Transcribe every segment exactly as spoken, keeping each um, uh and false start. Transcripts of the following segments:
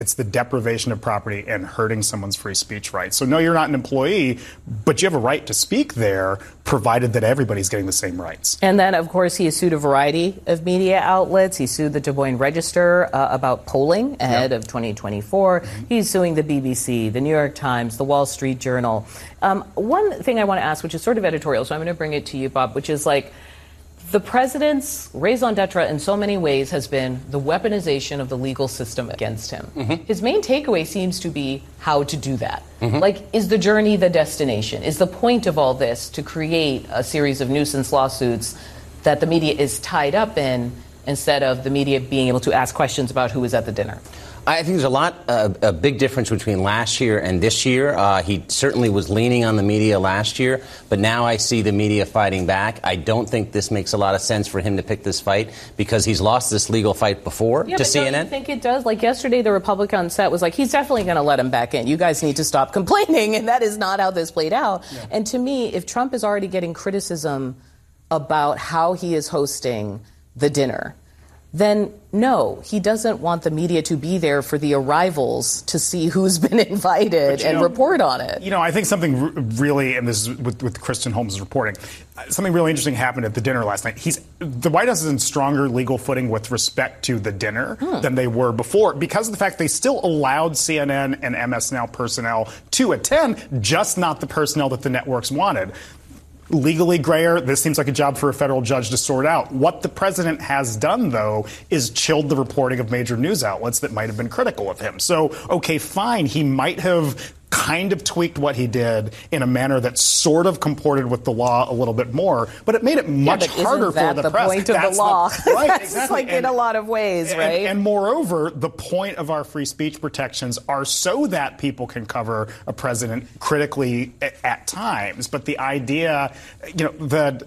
It's the deprivation of property and hurting someone's free speech rights. So no, you're not an employee, but you have a right to speak there, provided that everybody's getting the same rights. And then, of course, he has sued a variety of media outlets. He sued the Des Moines Register uh, about polling ahead yep. of twenty twenty-four. Mm-hmm. He's suing the B B C, the New York Times, the Wall Street Journal. Um, one thing I want to ask, which is sort of editorial, so I'm going to bring it to you, Bob, which is like, the president's raison d'etre in so many ways has been the weaponization of the legal system against him. Mm-hmm. His main takeaway seems to be how to do that. Mm-hmm. Like, is the journey the destination? Is the point of all this to create a series of nuisance lawsuits that the media is tied up in instead of the media being able to ask questions about who was at the dinner? I think there's a lot, uh, a big difference between last year and this year. Uh, he certainly was leaning on the media last year, but now I see the media fighting back. I don't think this makes a lot of sense for him to pick this fight because he's lost this legal fight before yeah, to but C N N. Don't you think it does? Like yesterday, the Republican on set was like, he's definitely going to let him back in. You guys need to stop complaining, and that is not how this played out. Yeah. And to me, if Trump is already getting criticism about how he is hosting the dinner, then no, he doesn't want the media to be there for the arrivals to see who's been invited and know, report on it. You know, I think something r- really, and this is with, with Kristen Holmes' reporting, uh, something really interesting happened at the dinner last night. He's the White House is in stronger legal footing with respect to the dinner hmm. than they were before because of the fact they still allowed C N N and M S N L personnel to attend, just not the personnel that the networks wanted. Legally, Greyer, this seems like a job for a federal judge to sort out. What the president has done, though, is chilled the reporting of major news outlets that might have been critical of him. So, okay, fine, he might have kind of tweaked what he did in a manner that sort of comported with the law a little bit more, but it made it much yeah, harder for the, the press. Point of That's the law. The, right, That's exactly. like and, in a lot of ways, right? And, and moreover, the point of our free speech protections are so that people can cover a president critically at, at times. But the idea, you know, the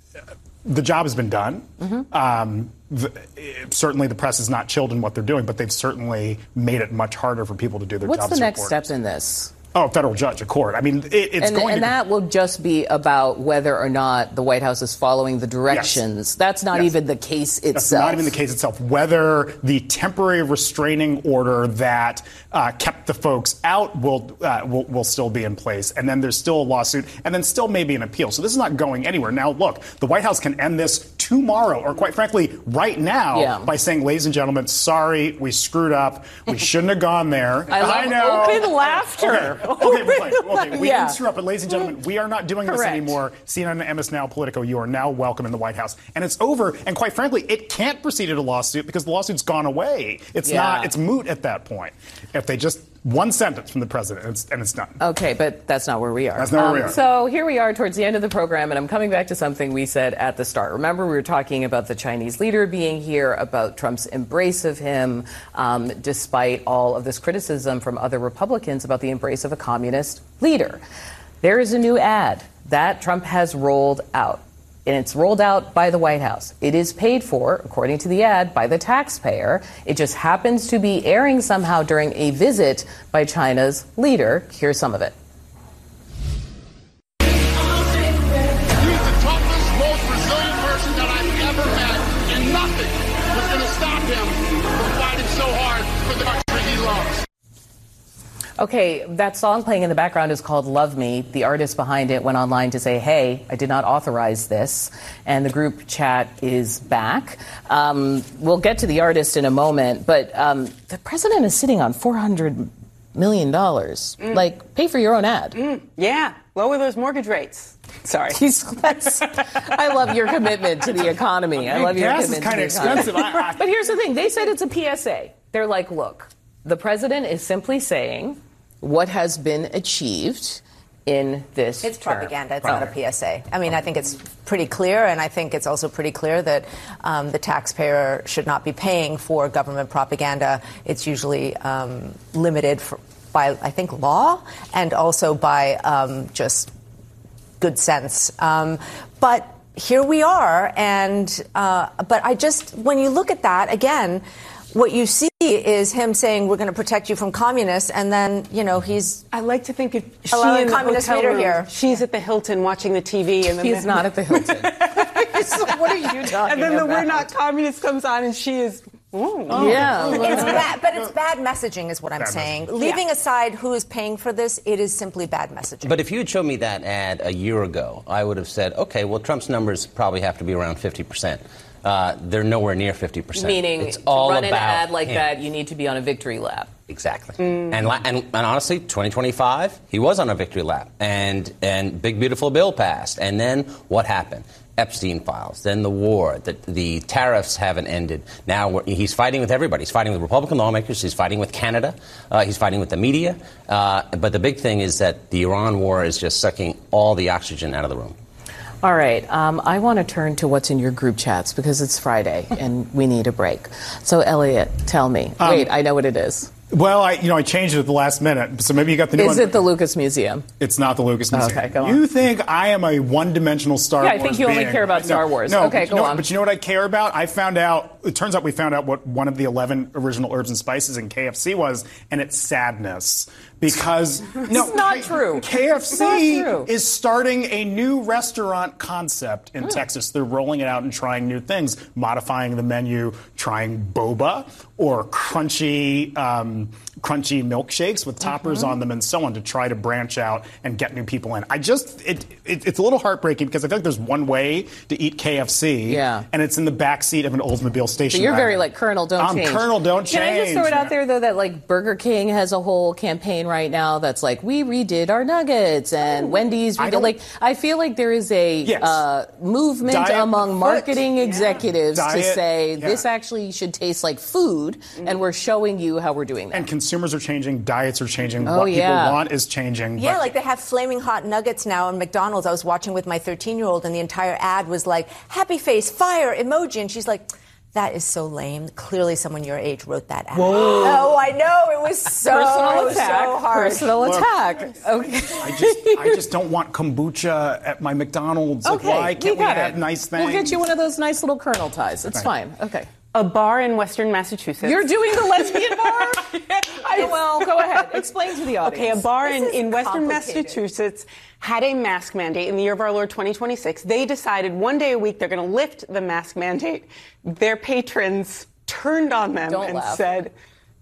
the job has been done. Mm-hmm. Um, the, certainly the press is not chilled in what they're doing, but they've certainly made it much harder for people to do their What's jobs. What's the next step in this? Oh, federal judge, a court. I mean, it, it's and, going and to... that will just be about whether or not the White House is following the directions. Yes. That's not yes. even the case itself. That's not even the case itself. Whether the temporary restraining order that uh, kept the folks out will, uh, will will still be in place. And then there's still a lawsuit, and then still maybe an appeal. So this is not going anywhere. Now, look, the White House can end this tomorrow, or quite frankly, right now, yeah. by saying, ladies and gentlemen, sorry, we screwed up. We shouldn't have gone there. I, love I know. Open laughter. Okay. Okay, okay, okay. We yeah. didn't screw up, but ladies and gentlemen, we are not doing Correct. this anymore. C N N and M S N L Politico, you are now welcome in the White House. And it's over, and quite frankly, it can't proceed at a lawsuit because the lawsuit's gone away. It's yeah. not, it's moot at that point. If they just, one sentence from the president, and it's, and it's done. Okay, but that's not where we are. That's not um, where we are. So here we are towards the end of the program, and I'm coming back to something we said at the start. Remember, we were talking about the Chinese leader being here, about Trump's embrace of him, um, despite all of this criticism from other Republicans about the embrace of a communist leader. There is a new ad that Trump has rolled out, and it's rolled out by the White House. It is paid for, according to the ad, by the taxpayer. It just happens to be airing somehow during a visit by China's leader. Here's some of it. He's the toughest, most resilient person that I've ever met, and nothing was going to stop him from fighting so hard for the country he loves. Okay, that song playing in the background is called Love Me. The artist behind it went online to say, hey, I did not authorize this. And the group chat is back. Um, we'll get to the artist in a moment, but um, the president is sitting on four hundred million dollars. Mm. Like, pay for your own ad. Mm. Yeah, lower those mortgage rates. Sorry. I love your commitment to the economy. I love your Gas commitment is kind of expensive. I, I, but here's the thing. They said it's a P S A. They're like, look, the president is simply saying what has been achieved in this It's term. propaganda. It's not a P S A. I mean, I think it's pretty clear, and I think it's also pretty clear that um, the taxpayer should not be paying for government propaganda. It's usually um, limited for, by, I think, law and also by um, just good sense. Um, but here we are, and uh, but I just, when you look at that, again, what you see is him saying, we're going to protect you from communists, and then, you know, he's... I like to think if she in the communist hotel leader room, here. She's at the Hilton watching the T V. And then He's the, not at the Hilton. What are you talking about? And then the We're Not Communists comes on, and she is Oh. Yeah. It's bad, but it's bad messaging is what I'm Bad saying. messaging. Leaving Yeah. aside who is paying for this, it is simply bad messaging. But if you had shown me that ad a year ago, I would have said, okay, well, Trump's numbers probably have to be around fifty percent. Uh, they're nowhere near fifty percent. Meaning, it's to all run an about ad like him. that, you need to be on a victory lap. Exactly. And, la- and and honestly, twenty twenty-five, he was on a victory lap. And, and Big Beautiful Bill passed. And then what happened? Epstein files, then the war, the, the tariffs haven't ended. Now we're, he's fighting with everybody. He's fighting with Republican lawmakers. He's fighting with Canada. Uh, he's fighting with the media. Uh, but the big thing is that the Iran war is just sucking all the oxygen out of the room. All right. Um, I want to turn to what's in your group chats because it's Friday and we need a break. So, Elliot, tell me. Um, Wait, I know what it is. Well, I, you know, I changed it at the last minute, so maybe you got the new Is one. it the Lucas Museum? It's not the Lucas Museum. Okay, go on. You think I am a one-dimensional Star Yeah, I Wars think you only being. care about No, Star Wars. No, Okay, but you go know, on. But you know what I care about? I found out, it turns out we found out what one of the eleven original herbs and spices in K F C was, and it's sadness. Because, no. It's not K- true. K F C It's not true. is starting a new restaurant concept in Hmm. Texas. They're rolling it out and trying new things, modifying the menu, trying boba or crunchy, um, crunchy milkshakes with toppers Mm-hmm. on them and so on to try to branch out and get new people in. I just, it, it, it's a little heartbreaking because I feel like there's one way to eat K F C, Yeah. and it's in the backseat of an Oldsmobile station So you're very wagon. like Colonel Don't I'm Change. Colonel Don't Can I just throw it Change. out there though that like Burger King has a whole campaign right now that's like we redid our nuggets and Wendy's I redid. don't- Like I feel like there is a Yes. uh, movement Diet among foot. marketing executives to Diet, say yeah. this actually should taste like food, and we're showing you how we're doing that. And consumers are changing, diets are changing, Oh, what yeah. people want is changing. Yeah, but- like they have flaming hot nuggets now in McDonald's. I was watching with my thirteen-year-old, and the entire ad was like, happy face, fire, emoji. And she's like, that is so lame. Clearly someone your age wrote that ad. Whoa. Oh, I know. It was so, Personal attack. so hard. Personal Look, attack. Okay. I just, I just don't want kombucha at my McDonald's. Like, Okay, why can't we, got have it. nice things? We'll get you one of those nice little Colonel ties. It's Right. fine. Okay. A bar in Western Massachusetts. You're doing the lesbian bar? I, well, go ahead. Explain to the audience. Okay, a bar in, This is in Western complicated. Massachusetts had a mask mandate in the year of our Lord twenty twenty-six. They decided one day a week they're going to lift the mask mandate. Their patrons turned on them Don't and laugh. said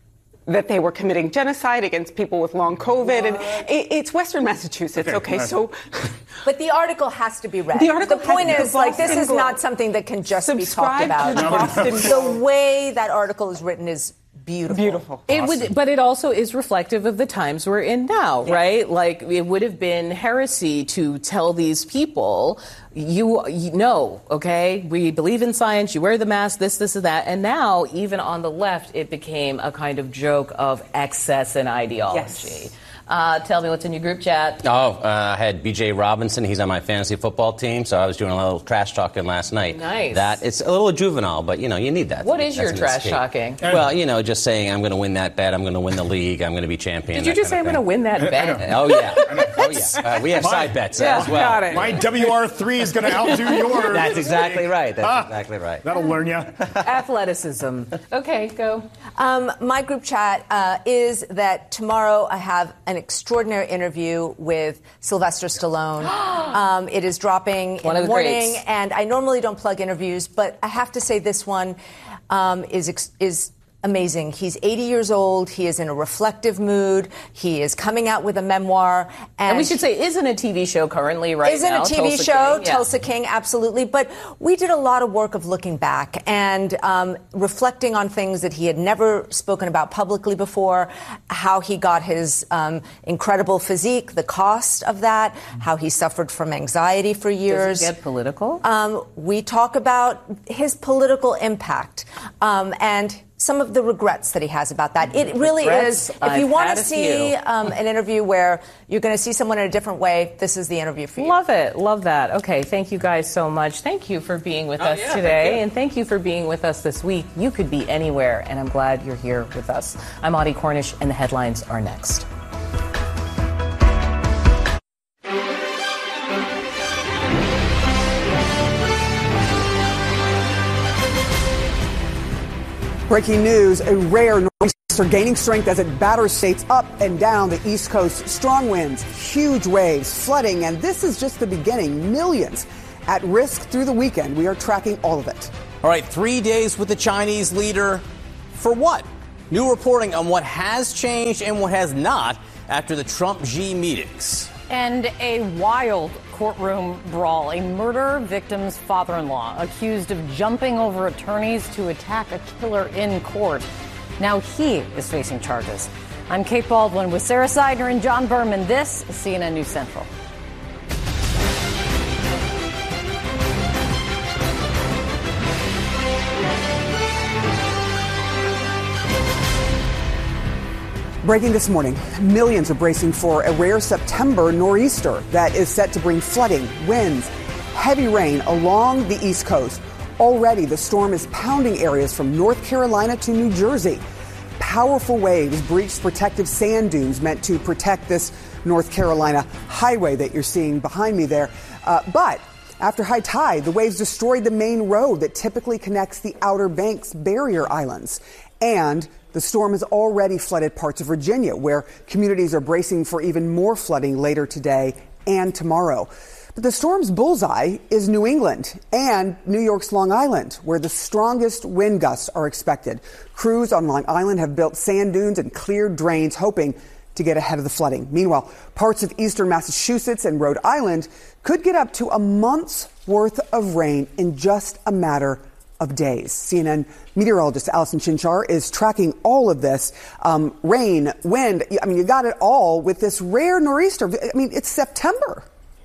that they were committing genocide against people with long COVID. And it, it's Western Massachusetts. Okay, Okay, well, so But the article has to be read. The article the point has to- is, like, this Boston is not Globe. something that can just be talked subscribe about. to the Boston The Globe. way that article is written is beautiful. Beautiful. It would, but it also is reflective of the times we're in now, right? Like it would have been heresy to tell these people, you, you know, okay, we believe in science, you wear the mask, this, this, and that, and now even on the left, it became a kind of joke of excess and ideology. Yes. Uh, tell me what's in your group chat. Oh, uh, I had B J Robinson. He's on my fantasy football team, so I was doing a little trash talking last night. Nice. That it's a little juvenile, but you know you need that. What That's is your an trash escape. talking? Well, you know, just saying I'm going to win that bet. I'm going to win the league. I'm going to be champion. Did you that just say I'm kind going to of win that I bet? know. Oh yeah, oh yeah. Uh, we have My- side bets Yeah, as well. got it. My W R three is going to outdo yours. That's exactly right. That's Ah, exactly right. That'll learn you. Athleticism. Okay, go. Um, my group chat uh, is that tomorrow I have an extraordinary interview with Sylvester Stallone. um, it is dropping One in of the the morning, greats. and I normally don't plug interviews, but I have to say this one um, is ex- is. amazing. He's eighty years old. He is in a reflective mood. He is coming out with a memoir. And, And we should say, isn't a T V show currently right isn't now? a T V Tulsa show, King? Yeah. Tulsa King, absolutely. But we did a lot of work of looking back and um, reflecting on things that he had never spoken about publicly before, how he got his um, incredible physique, the cost of that, how he suffered from anxiety for years. Does it get political? Um, we talk about his political impact um, and some of the regrets that he has about that. It really Regrets? is. If I've you want had to a see few. um, an interview where you're going to see someone in a different way, this is the interview for you. Love it. Love that. Okay. Thank you guys so much. Thank you for being with us yeah, today. thank you. And thank you for being with us this week. You could be anywhere, and I'm glad you're here with us. I'm Audie Cornish, and the headlines are next. Breaking news, a rare nor'easter gaining strength as it batters states up and down the East Coast. Strong winds, huge waves, flooding, and this is just the beginning. Millions at risk through the weekend. We are tracking all of it. All right, three days with the Chinese leader. for what? New reporting on what has changed and what has not after the Trump-Xi meetings. And a wild courtroom brawl. A murder victim's father-in-law accused of jumping over attorneys to attack a killer in court. Now he is facing charges. I'm Kate Baldwin with Sarah Seidner and John Berman. This is C N N News Central. Breaking this morning, millions are bracing for a rare September nor'easter that is set to bring flooding, winds, heavy rain along the East Coast. Already, the storm is pounding areas from North Carolina to New Jersey. Powerful waves breached protective sand dunes meant to protect this North Carolina highway that you're seeing behind me there. Uh, but after high tide, the waves destroyed the main road that typically connects the Outer Banks barrier islands. And the storm has already flooded parts of Virginia, where communities are bracing for even more flooding later today and tomorrow. But the storm's bullseye is New England and New York's Long Island, where the strongest wind gusts are expected. Crews on Long Island have built sand dunes and cleared drains, hoping to get ahead of the flooding. Meanwhile, parts of eastern Massachusetts and Rhode Island could get up to a month's worth of rain in just a matter of days. C N N meteorologist Allison Chinchar is tracking all of this. Um, rain, wind, I mean, you got it all with this rare nor'easter. I mean, it's September.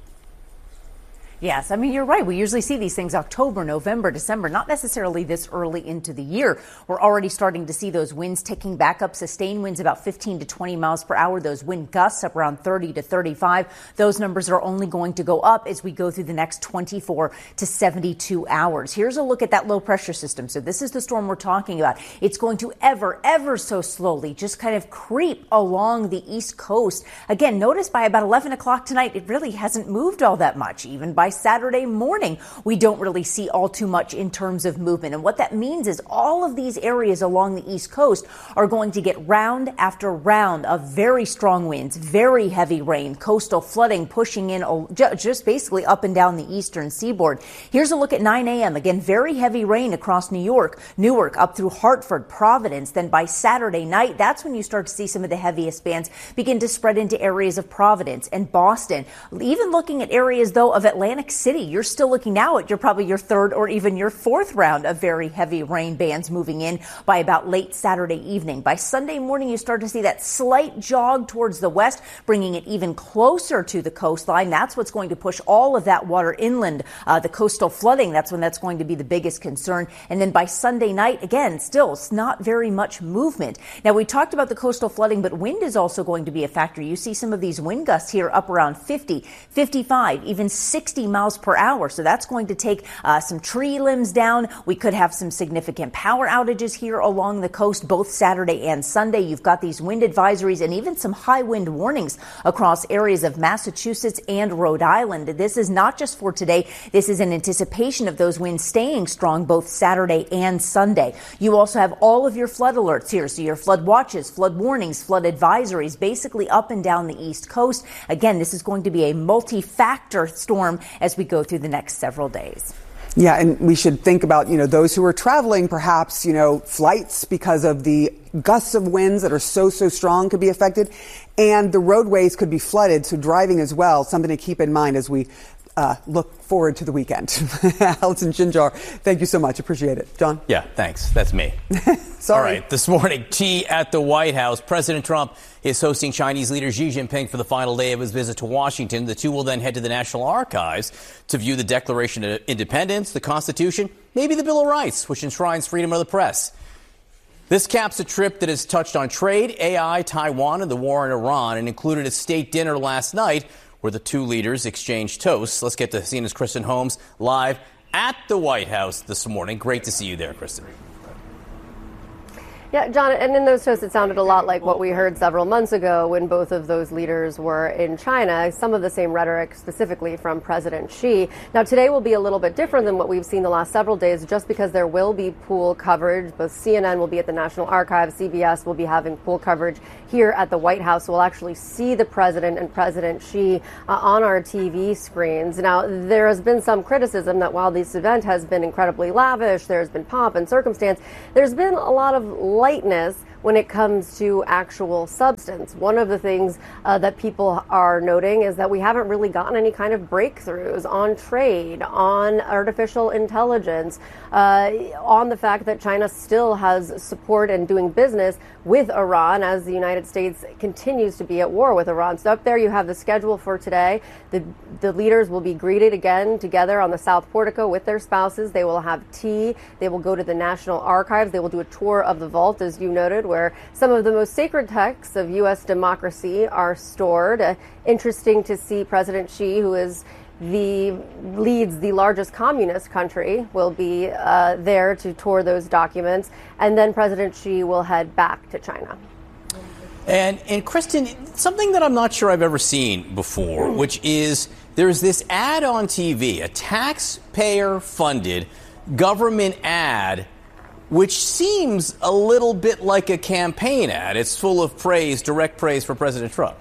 Yes, I mean, you're right. We usually see these things October, November, December, not necessarily this early into the year. We're already starting to see those winds ticking back up, sustained winds about fifteen to twenty miles per hour, those wind gusts up around thirty to thirty-five. Those numbers are only going to go up as we go through the next twenty-four to seventy-two hours. Here's a look at that low pressure system. So this is the storm we're talking about. It's going to ever, ever so slowly just kind of creep along the East Coast. Again, notice by about eleven o'clock tonight, it really hasn't moved all that much. Even by Saturday morning, we don't really see all too much in terms of movement. And what that means is all of these areas along the East Coast are going to get round after round of very strong winds, very heavy rain, coastal flooding pushing in just basically up and down the eastern seaboard. Here's a look at nine a.m. Again, very heavy rain across New York, Newark, up through Hartford, Providence. Then by Saturday night, that's when you start to see some of the heaviest bands begin to spread into areas of Providence and Boston. Even looking at areas, though, of Atlantic City, you're still looking now at your probably your third or even your fourth round of very heavy rain bands moving in by about late Saturday evening. By Sunday morning, you start to see that slight jog towards the west, bringing it even closer to the coastline. That's what's going to push all of that water inland. Uh, the coastal flooding, that's when that's going to be the biggest concern. And then by Sunday night, again, still it's not very much movement. Now, we talked about the coastal flooding, but wind is also going to be a factor. You see some of these wind gusts here up around fifty, fifty-five, even sixty miles per hour. So that's going to take uh, some tree limbs down. We could have some significant power outages here along the coast, both Saturday and Sunday. You've got these wind advisories and even some high wind warnings across areas of Massachusetts and Rhode Island. This is not just for today. This is in anticipation of those winds staying strong both Saturday and Sunday. You also have all of your flood alerts here. So your flood watches, flood warnings, flood advisories, basically up and down the East Coast. Again, this is going to be a multi-factor storm as we go through the next several days. Yeah, and we should think about, you know, those who are traveling, perhaps, you know, flights because of the gusts of winds that are so, so strong could be affected. And the roadways could be flooded, so driving as well, something to keep in mind as we uh, look forward to the weekend. Allison Chinchar, thank you so much. Appreciate it. John? Yeah, thanks. That's me. Sorry. All right, this morning, tea at the White House. President Trump is hosting Chinese leader Xi Jinping for the final day of his visit to Washington. The two will then head to the National Archives to view the Declaration of Independence, the Constitution, maybe the Bill of Rights, which enshrines freedom of the press. This caps a trip that has touched on trade, A I, Taiwan, and the war in Iran, and included a state dinner last night where the two leaders exchanged toasts. Let's get to C N N's Kristen Holmes live at the White House this morning. Great to see you there, Kristen. Yeah, John, and in those toasts, it sounded a lot like what we heard several months ago when both of those leaders were in China. Some of the same rhetoric specifically from President Xi. Now, today will be a little bit different than what we've seen the last several days, just because there will be pool coverage. Both C N N will be at the National Archives, C B S will be having pool coverage here at the White House. So we'll actually see the president and President Xi uh, on our T V screens. Now, there has been some criticism that while this event has been incredibly lavish, there's been pomp and circumstance, there's been a lot of lightness when it comes to actual substance. One of the things uh, that people are noting is that we haven't really gotten any kind of breakthroughs on trade, on artificial intelligence, uh, on the fact that China still has support and doing business with Iran as the United States continues to be at war with Iran. So up there you have the schedule for today. The, the leaders will be greeted again together on the South Portico with their spouses. They will have tea. They will go to the National Archives. They will do a tour of the vault, as you noted, where some of the most sacred texts of U S democracy are stored. Uh, interesting to see President Xi, who is the leads the largest communist country, will be uh, there to tour those documents, and then President Xi will head back to China. And, and Kristen, something that I'm not sure I've ever seen before, which is there's this ad on T V, a taxpayer-funded government ad, which seems a little bit like a campaign ad. It's full of praise, direct praise for President Trump.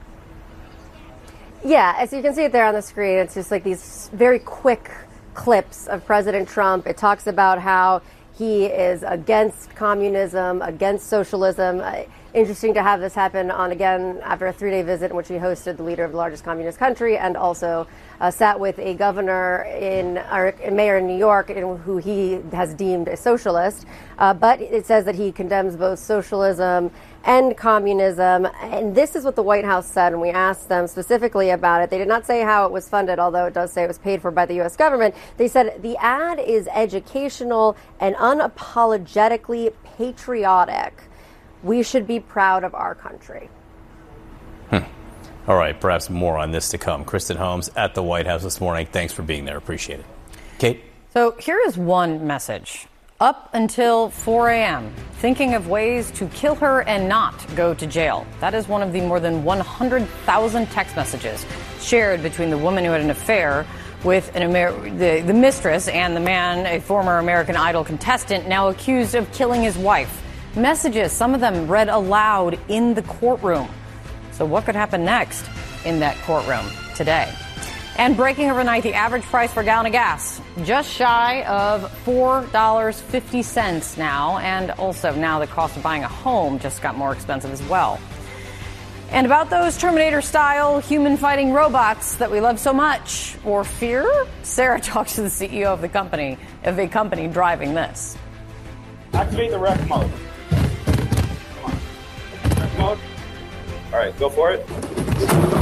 Yeah, as you can see it there on the screen, it's just like these very quick clips of President Trump. It talks about how he is against communism, against socialism. Uh, interesting to have this happen on, again, after a three-day visit in which he hosted the leader of the largest communist country and also uh, sat with a governor in, or a mayor in New York in, who he has deemed a socialist. Uh, but it says that he condemns both socialism and communism. And this is what the White House said when we asked them specifically about it. They did not say how it was funded, although it does say it was paid for by the U S government. They said the ad is educational and unapologetically patriotic. We should be proud of our country. Hmm. All right, perhaps more on this to come. Kristen Holmes at the White House this morning. Thanks for being there. Appreciate it. Kate? So here is one message. Up until four a.m., thinking of ways to kill her and not go to jail. That is one of the more than one hundred thousand text messages shared between the woman who had an affair with an Amer- the, the mistress and the man, a former American Idol contestant, now accused of killing his wife. Messages, some of them read aloud in the courtroom. So what could happen next in that courtroom today? And breaking overnight, the average price for a gallon of gas, just shy of four dollars and fifty cents now. And also now the cost of buying a home just got more expensive as well. And about those Terminator-style human-fighting robots that we love so much, or fear, Sarah talks to the C E O of the company, of a company driving this. Activate the rec mode. Come on. Rec mode. All right, go for it.